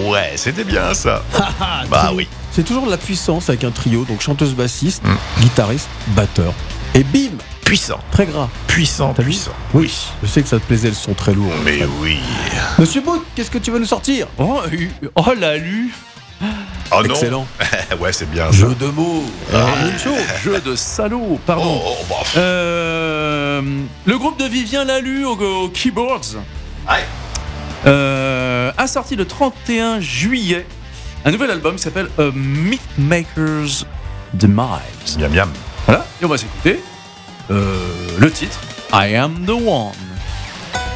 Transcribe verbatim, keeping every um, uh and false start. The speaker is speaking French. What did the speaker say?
Ouais, c'était bien ça. Ah, Bah trio. oui. C'est toujours de la puissance avec un trio, donc chanteuse bassiste, Mm. guitariste, batteur. Et bim, Puissant, très gras. puissant, T'as vu puissant. Oui, je sais que ça te plaisait le son très lourd. Mais oui. Monsieur Bout, qu'est-ce que tu veux nous sortir? Oh, euh, oh la lu. Oh non. Excellent. Ouais, c'est bien ça. Jeu de mots. Ah, Ramon Show. Jeu de salaud, pardon. Oh, oh, bah. Euh, le groupe de Vivien Lalu aux, aux keyboards Ouais. euh, a sorti le trente et un juillet un nouvel album qui s'appelle A Mythmaker's Demise. Miam miam. Voilà, et on va s'écouter euh, le titre I Am the One.